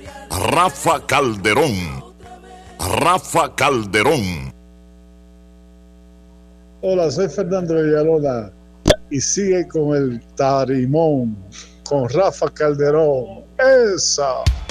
Rafa Calderón. Rafa Calderón. Hola, soy Fernando Villalona y sigue con el tarimón con Rafa Calderón. ¡Esa!